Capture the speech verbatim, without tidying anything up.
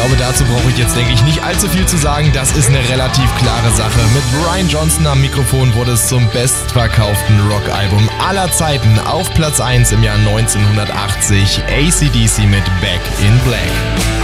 glaube, dazu brauche ich jetzt, denke ich, nicht allzu viel zu sagen. Das ist eine relativ klare Sache. Mit Brian Johnson am Mikrofon wurde es zum bestverkauften Rockalbum aller Zeiten. Auf Platz eins im Jahr neunzehnhundertachtzig A C D C mit Back in Black.